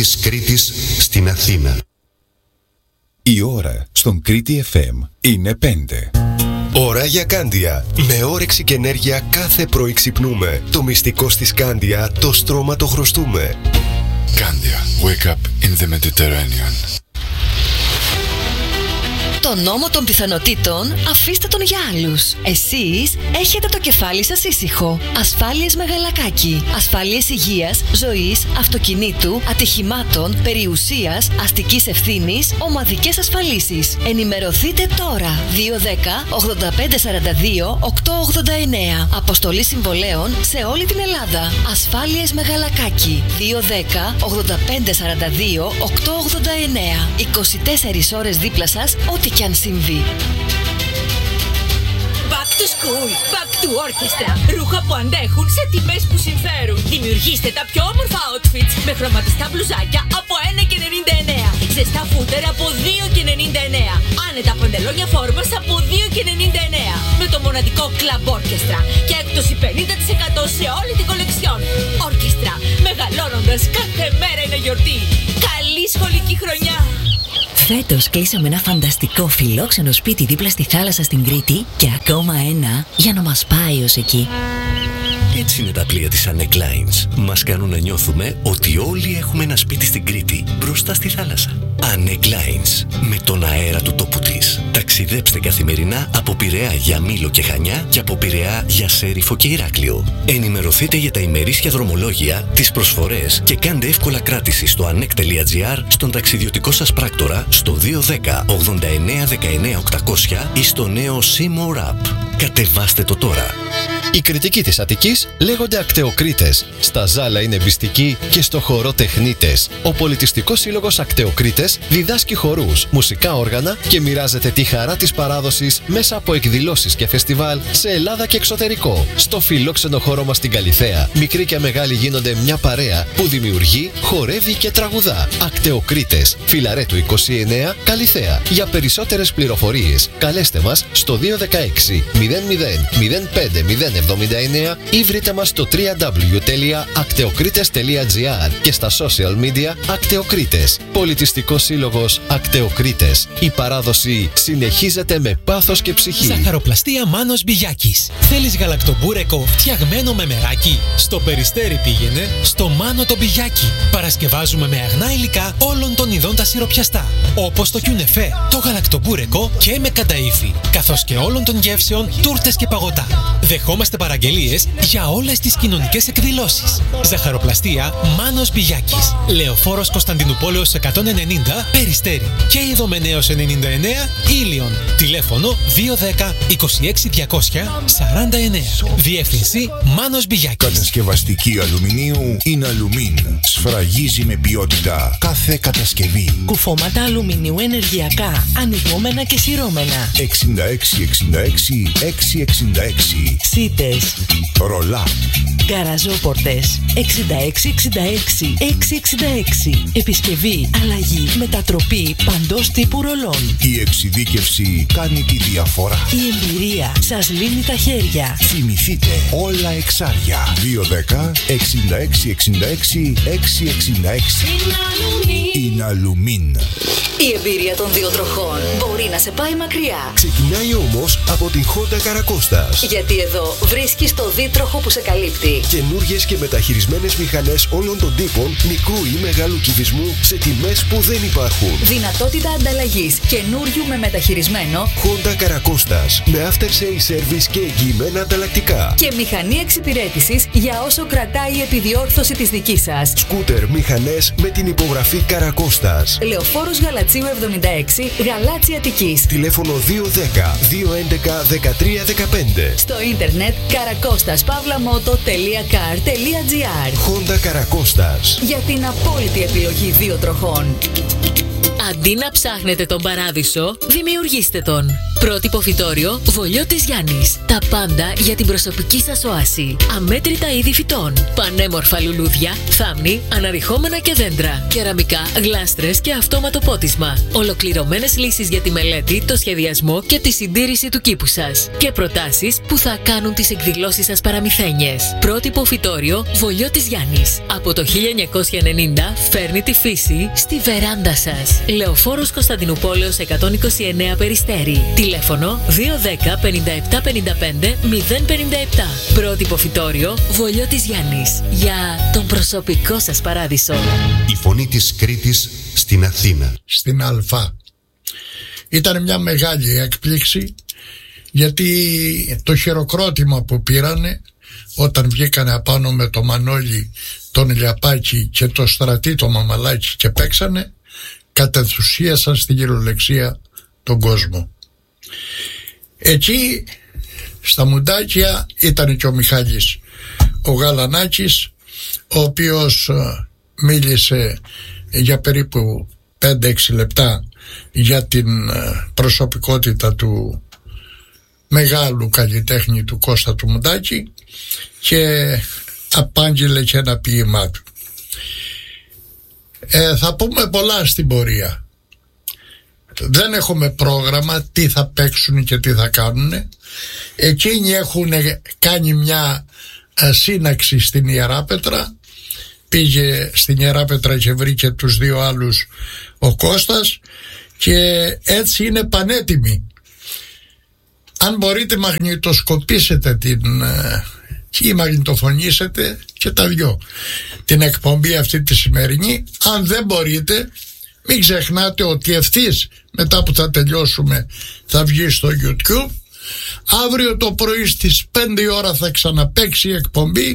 της Κρήτης στην Αθήνα. Η ώρα στον Κρήτη FM είναι 5. Ώρα για Κάνδια. Με όρεξη και ενέργεια κάθε πρωί ξυπνούμε. Το μυστικό στη Κάνδια, το στρώμα το χρωστούμε. Κάνδια. Wake up in the Mediterranean. Το νόμο των πιθανότητων αφήστε τον για άλλους. Εσείς έχετε το κεφάλι σας ήσυχο. Ασφάλειες Μεγαλακάκη. Ασφάλειες υγείας, ζωής, αυτοκινήτου, ατυχημάτων, περιουσίας, αστικής ευθύνης, ομαδικές ασφαλίσεις. Ενημερωθείτε τώρα. 210-8542-889. Αποστολή συμβολέων σε όλη την Ελλάδα. Ασφάλειες Μεγαλακάκη. 210-8542-889. 24 ώρες δίπλα σας, ό,τι κι αν συμβεί. Back to school, back to orchestra. Ρούχα που αντέχουν σε τιμές που συμφέρουν. Δημιουργήστε τα πιο όμορφα outfits με χρωματιστά μπλουζάκια από 1,99. Ζεστά φούτερ από 2,99. Άνετα παντελόνια φόρμας από 2,99. Με το μοναδικό Club Orchestra και έκπτωση 50% σε όλη την κολεξιόν. Orchestra, μεγαλώνοντας κάθε μέρα είναι γιορτή. Καλή σχολική χρονιά! Φέτος κλείσαμε ένα φανταστικό φιλόξενο σπίτι δίπλα στη θάλασσα στην Κρήτη και ακόμα ένα για να μας πάει ως εκεί. Έτσι είναι τα πλοία της Annec Lines. Μας κάνουν να νιώθουμε ότι όλοι έχουμε ένα σπίτι στην Κρήτη μπροστά στη θάλασσα. Annec Lines, με τον αέρα του τόπου της. Ταξιδέψτε καθημερινά από Πειραιά για Μήλο και Χανιά και από Πειραιά για Σέριφο και Ηράκλειο. Ενημερωθείτε για τα ημερήσια δρομολόγια, τις προσφορές και κάντε εύκολα κράτηση στο annec.gr, στον ταξιδιωτικό σας πράκτορα, στο 210 89 19 800 ή στο νέο Seymour App. Κατεβάστε το τώρα. Οι κριτικοί της Αττικής λέγονται Ακτεοκρίτες. Στα Ζάλα είναι μπιστικοί και στο χορό τεχνίτες. Ο Πολιτιστικός Σύλλογος Ακτεοκρίτες διδάσκει χορούς, μουσικά όργανα και μοιράζεται τη χαρά της παράδοσης μέσα από εκδηλώσεις και φεστιβάλ σε Ελλάδα και εξωτερικό. Στο φιλόξενο χώρο μας στην Καλιθέα, μικροί και μεγάλοι γίνονται μια παρέα που δημιουργεί, χορεύει και τραγουδά. Ακτεοκρίτες, Φιλαρέτου 29, Καλιθέα. Για περισσότερες πληροφορίες καλέστε μας στο 216 00 05 079 ή βρείτε μας στο www.akteokrites.gr και στα social media Ακτεοκρίτες. Πολιτιστικός Σύλλογος Ακτεοκρίτες. Η παράδοση συνεχίζεται με πάθος και ψυχή. Ζαχαροπλαστεία Μάνος Μπιγιάκης. Θέλεις γαλακτομπούρεκο φτιαγμένο με μεράκι? Στο Περιστέρι πήγαινε στο Μάνο το Μπιγιάκι. Παρασκευάζουμε με αγνά υλικά όλων των ειδών τα σιροπιαστά, όπως το κιουνεφέ, το γαλακτομπούρεκο και με κανταΐφι, καθώς και όλων των γεύσεων, τούρτες και παγωτά. Δεχόμαστε παραγγελίες για όλες τις κοινωνικές εκδηλώσεις. Ζαχαροπλαστεία Μάνος Μπιγιάκης. Λεωφόρος Κωνσταντινουπόλεως 190, Περιστέρι. Και Ιδωμενέως 99, Ήλιον. Τηλέφωνο 210 26 200 49. Διεύθυνση Μάνος Μπιγιάκης. Κατασκευαστική αλουμινίου είναι Αλουμίν. Σφραγίζει με ποιότητα κάθε κατασκευή. Κουφώματα αλουμινίου ενεργειακά, ανοιγόμενα και σειρώμενα. 66 66 666. Σίτες. Ρολά. Γκαραζόπορτες. 66 66 666. Επισκευή, αλλαγή, μετατροπή παντός τύπου ρολών. Η εξειδίκευση κάνει τη διαφορά. Η εμπειρία σας λύνει τα χέρια. Θυμηθείτε, όλα εξάρια. 210 66 66 666. Είναι Αλουμίν. Η εμπειρία των δύο τροχών μπορεί να σε πάει μακριά. Ξεκινάει όμως από την Honda Καρακώστας. Γιατί εδώ βρίσκεις το δίτροχο που σε καλύπτει. Καινούργιες και μεταχειρισμένες μηχανές όλων των τύπων, μικρού ή μεγάλου κυβισμού, σε τιμές που δεν υπάρχουν. Δυνατότητα ανταλλαγής καινούριου με μεταχειρισμένο. Honda Καρακώστας, με after sale service και εγγυημένα ανταλλακτικά. Και μηχανή εξυπηρέτησης για όσο κρατάει η επιδιόρθωση της δικής σας. Σκούτερ μηχανές με την υπογραφή Καρακώστας. Λεωφόρος Γαλατσίου 76, Γαλάτσι Αττικής. Τηλέφωνο 210 211 13 15. Στο ίντερνετ karakostaspavlamoto.car.gr. Honda Καρακώστας. Για την απόλυτη επιλογή δύο τροχών. Αντί να ψάχνετε τον παράδεισο, δημιουργήστε τον. Πρότυπο φυτόριο Βολιώτης Γιάννης. Τα πάντα για την προσωπική σας οάση. Αμέτρητα είδη φυτών. Πανέμορφα λουλούδια, θάμνη, αναρριχόμενα και δέντρα. Κεραμικά, γλάστρες και αυτόματο πότισμα. Ολοκληρωμένες λύσεις για τη μελέτη, το σχεδιασμό και τη συντήρηση του κήπου σας. Και προτάσεις που θα κάνουν τις εκδηλώσεις σας παραμυθένιες. Πρότυπο φυτόριο Βολιώτης Γιάννης. Από το 1990 φέρνει τη φύση στη βεράντα σας. Λεωφόρος Κωνσταντινουπόλεως 129 Περιστέρι. Τηλέφωνο 210 57 55 057. Πρότυπο φυτόριο Βολιώτης Γιάννης. Για τον προσωπικό σας παράδεισο. Η φωνή της Κρήτης στην Αθήνα. Στην Αλφα. Ήταν μια μεγάλη έκπληξη, γιατί το χειροκρότημα που πήρανε όταν βγήκανε απάνω με το Μανώλη, τον Λιαπάκη και το Στρατή το Μαμαλάκη και παίξανε, κατενθουσίασαν στην κυριολεξία τον κόσμο. Εκεί στα μουντάκια ήταν και ο Μιχάλης ο Γαλανάκης, ο οποίος μίλησε για περίπου 5-6 λεπτά για την προσωπικότητα του μεγάλου καλλιτέχνη του Κώστα του Μουντάκη και απάγγειλε και ένα ποίημά του. Θα πούμε πολλά στην πορεία. Δεν έχουμε πρόγραμμα τι θα παίξουν και τι θα κάνουν. Εκείνοι έχουν κάνει μια σύναξη στην Ιεράπετρα. Πήγε στην Ιεράπετρα και βρήκε τους δύο άλλους ο Κώστας και έτσι είναι πανέτοιμοι. Αν μπορείτε μαγνητοσκοπήσετε ή μαγνητοφωνήσετε και τα δυο την εκπομπή αυτή τη σημερινή. Αν δεν μπορείτε, μην ξεχνάτε ότι ευθύς μετά που θα τελειώσουμε θα βγει στο YouTube. Αύριο το πρωί στις 5 ώρα θα ξαναπαίξει η εκπομπή.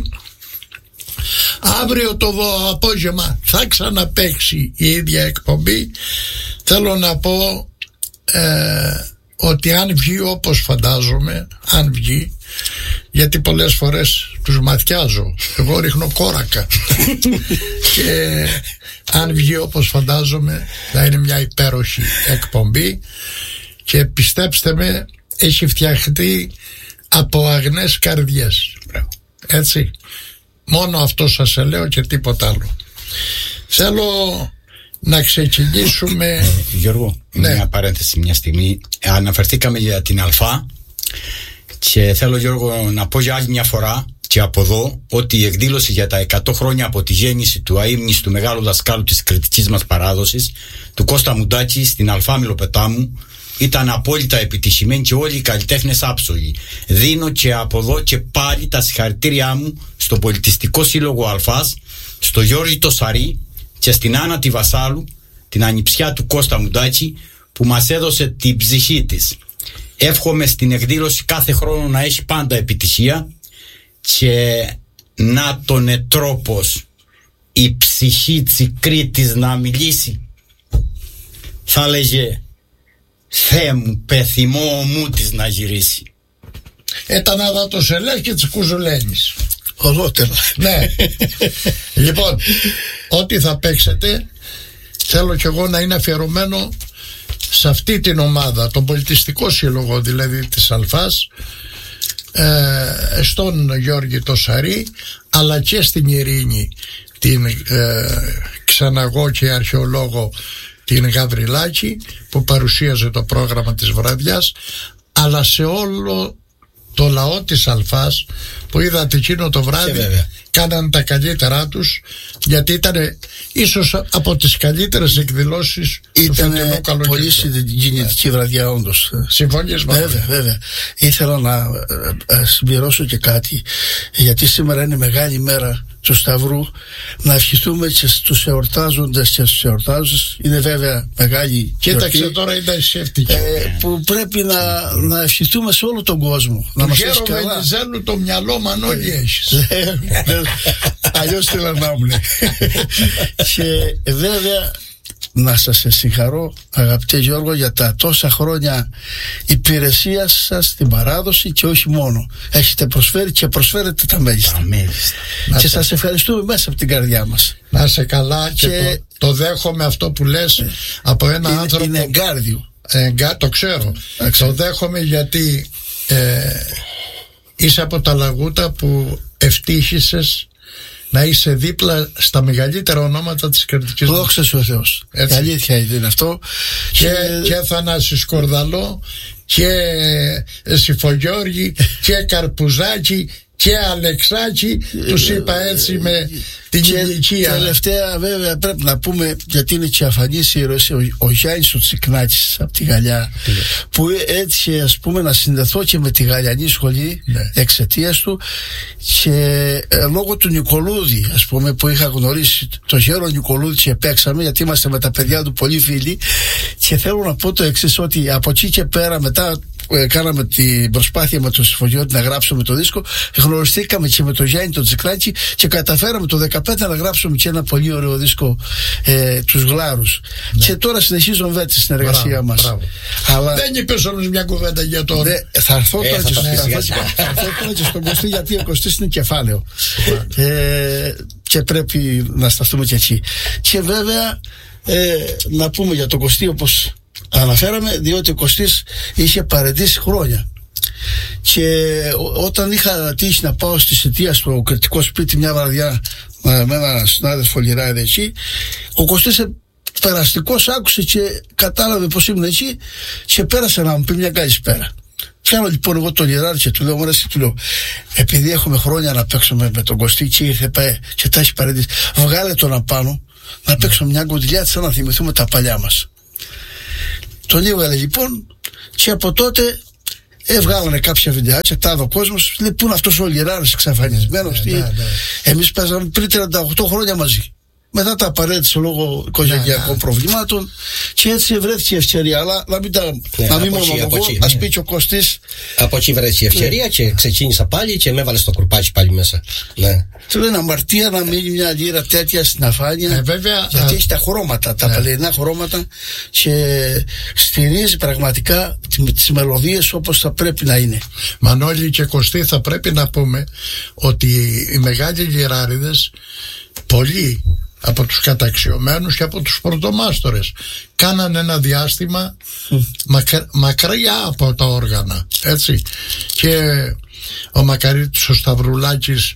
Αύριο το απόγευμα θα ξαναπαίξει η ίδια εκπομπή. Θέλω να πω ότι αν βγει όπως φαντάζομαι, αν βγει, γιατί πολλές φορές τους ματιάζω, εγώ ρίχνω κόρακα και αν βγει όπως φαντάζομαι θα είναι μια υπέροχη εκπομπή και πιστέψτε με, έχει φτιαχτεί από αγνές καρδιές. Έτσι, μόνο αυτό σας λέω και τίποτα άλλο. Θέλω να ξεκινήσουμε. Γιώργο, μια παρένθεση μια στιγμή. Αναφερθήκαμε για την Αλφα και θέλω, Γιώργο, να πω για άλλη μια φορά και από εδώ ότι η εκδήλωση για τα 100 χρόνια από τη γέννηση του αείμνηστου μεγάλου δασκάλου της κριτικής μας παράδοσης, του Κώστα Μουντάκη, στην Αλφα Μιλοπετάμου, ήταν απόλυτα επιτυχημένη και όλοι οι καλλιτέχνες άψογοι. Δίνω και από εδώ και πάλι τα συγχαρητήριά μου στο Πολιτιστικό Σύλλογο Αλφάς, στο Γιώργη το Σαρή και στην Άννα τη Βασάλου, την ανιψιά του Κώστα Μουντάκη, που μας έδωσε την ψυχή της. Εύχομαι στην εκδήλωση κάθε χρόνο να έχει πάντα επιτυχία και να τον τρόπος η ψυχή της Κρήτης να μιλήσει. Θα λέγε «Θεέ μου, πεθυμώ μου της να γυρίσει». Ήταν να το σελές και τις κουζουλένεις. Ολότερα. Ναι. Λοιπόν, ό,τι θα παίξετε θέλω κι εγώ να είναι αφιερωμένο σε αυτή την ομάδα, τον Πολιτιστικό Σύλλογο δηλαδή της Αλφάς, στον Γιώργη το Σαρή, αλλά και στην Ειρήνη την ξαναγώ και αρχαιολόγο την Γαβριλάκη που παρουσίαζε το πρόγραμμα της βραδιάς, αλλά σε όλο το λαό της Αλφάς που είδατε εκείνο το βράδυ κάναν τα καλύτερά τους, γιατί ήταν ίσως από τις καλύτερες εκδηλώσεις του φετινού καλοκαιριού. Ήταν πολύ συγκινητική βραδιά όντως. Συμφωνείς μαζί? Βέβαια. Ήθελα να συμπληρώσω και κάτι, γιατί σήμερα είναι μεγάλη μέρα του Σταυρού, να ευχηθούμε και στους εορτάζοντες και στους εορτάζους. Είναι βέβαια μεγάλη κοίταξε γιορτή, τώρα είναι αισθητική που πρέπει να ευχηθούμε σε όλο τον κόσμο. Του Γέρο Βενιζέλου το μυαλό Μανώλη έχεις. Αλλιώς τι λανάμουν. Και βέβαια να σας συγχαρώ, αγαπητέ Γιώργο, για τα τόσα χρόνια υπηρεσίας σας στην παράδοση και όχι μόνο. Έχετε προσφέρει και προσφέρετε τα μέγιστα. Και σας ευχαριστούμε μέσα από την καρδιά μας. Να είσαι καλά και το δέχομαι αυτό που λες από ένα άνθρωπο. Είναι εγκάρδιο. Το ξέρω. Το δέχομαι γιατί είσαι από τα λαγούτα που ευτύχησες να είσαι δίπλα στα μεγαλύτερα ονόματα της κριτικής. Δόξα σου ο Θεός. Η αλήθεια είναι αυτό. Και Θανάση Σκορδαλό και Σιφογιώργη και Καρπουζάκη και Αλεξάκη, τους είπα έτσι με την ηλικία. Τελευταία βέβαια πρέπει να πούμε, γιατί είναι και αφανής ήρωες, ο Γιάννης ο Τσικνάκης από τη Γαλλιά, που έτσι ας πούμε να συνδεθώ και με τη Γαλλιανή σχολή εξαιτίας του, και λόγω του Νικολούδη ας πούμε, που είχα γνωρίσει το γέρο Νικολούδη και παίξαμε, γιατί είμαστε με τα παιδιά του πολύ φίλοι, και θέλω να πω το εξής, ότι από εκεί και πέρα μετά κάναμε την προσπάθεια με τον Σιφογιώτη να γράψουμε το δίσκο, γνωριστήκαμε και με τον Γιάννη τον Τσικλάκη και καταφέραμε το 2015 να γράψουμε και ένα πολύ ωραίο δίσκο, τους Γλάρους. Και τώρα συνεχίζουμε τη συνεργασία μας. Αλλά δεν είπες όμως μια κουβέντα για το... Θα έρθω τώρα και στον Κωστή, γιατί ο Κωστής είναι κεφάλαιο και πρέπει να σταθούμε και εκεί. Και βέβαια να πούμε για τον Κωστή, όπως αναφέραμε, διότι ο Κωστής είχε παρεντήσει χρόνια, και όταν είχα τύχει να πάω στη Σιτία στο κριτικό σπίτι μια βραδιά με έναν συνάδελφο Λιράδη εκεί, ο Κωστής περαστικός άκουσε και κατάλαβε πως ήμουν εκεί και πέρασε να μου πει μια καλησπέρα. Πιάνω λοιπόν εγώ τον Λιράδη και του λέω: μωρέ, του λέω, επειδή έχουμε χρόνια να παίξουμε με τον Κωστή και ήρθε και τα έχει παρεντήσει, βγάλε τον απάνω να παίξουμε μια κοντιλιά σαν να θυμηθούμε τα παλιά μας. Τον έβγαλε λοιπόν, και από τότε βγάλανε κάποια βιντεάκια, τα είδε ο κόσμος, λέει: πού είναι αυτός ο Λιράρης εξαφανισμένος. Εμείς παίζαμε πριν 38 χρόνια μαζί. Μετά τα απαραίτησε λόγω οικογενειακών προβλημάτων, και έτσι βρέθηκε η ευκαιρία. Αλλά να μην μονολογώ, ας πει και ο Κωστής. Από εκεί βρέθηκε η ευκαιρία και ξεκίνησα πάλι και με έβαλε στο κουρπάκι πάλι μέσα. Του λένε αμαρτία να μείνει μια λίρα τέτοια στην αφάνεια, γιατί έχει τα χρώματα, τα παλαιρινά χρώματα, και στηρίζει πραγματικά τις μελωδίες όπως θα πρέπει να είναι. Μανώλη και Κωστή, θα πρέπει να πούμε ότι οι μεγάλοι λιράριδες, πολλοί από τους καταξιωμένους και από τους πρωτομάστορες, κάνανε ένα διάστημα μακριά από τα όργανα, έτσι. Και ο Μακαρίτης ο Σταυρουλάκης,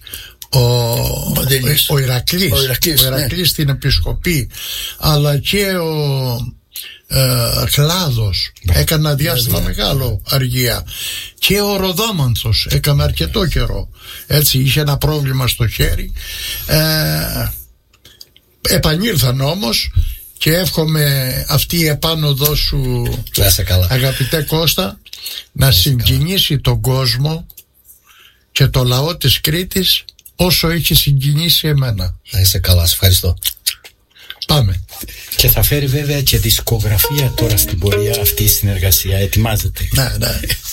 ο Ηρακλής στην Επισκοπή, αλλά και ο Κλάδος έκανε ένα διάστημα μεγάλο αργία, και ο Ροδόμανθος έκανε αρκετό καιρό, έτσι, είχε ένα πρόβλημα στο χέρι. Επανήλθαν όμως, και εύχομαι αυτή η επάνωδό σου, αγαπητέ Κώστα, να συγκινήσει τον κόσμο και το λαό της Κρήτης όσο έχει συγκινήσει εμένα. Να είσαι καλά, σε ευχαριστώ. Πάμε. Και θα φέρει βέβαια και δισκογραφία τώρα στην πορεία αυτή η συνεργασία. Ετοιμάζεται. Ναι.